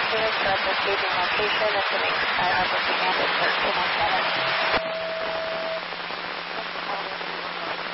Units are at the staging location, assuming Sky Harbor command is 1317.